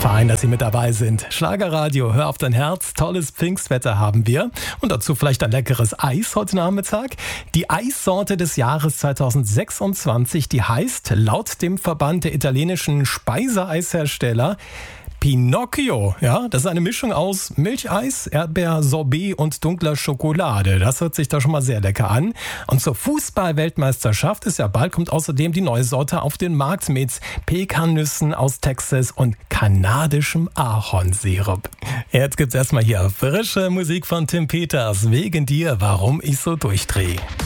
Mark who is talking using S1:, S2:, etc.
S1: Fein, dass Sie mit dabei sind. Schlagerradio, hör auf dein Herz. Tolles Pfingstwetter haben wir. Und dazu vielleicht ein leckeres Eis heute Nachmittag. Die Eissorte des Jahres 2026, die heißt laut dem Verband der italienischen Speiseeishersteller Pinocchio. Ja, das ist eine Mischung aus Milcheis, Erdbeer-Sorbet und dunkler Schokolade. Das hört sich doch schon mal sehr lecker an. Und zur Fußball-Weltmeisterschaft ist ja bald, kommt außerdem die neue Sorte auf den Markt mit Pekannüssen aus Texas und kanadischem Ahornsirup. Jetzt gibt's erstmal hier frische Musik von Tim Peters. Wegen dir, warum ich so durchdrehe.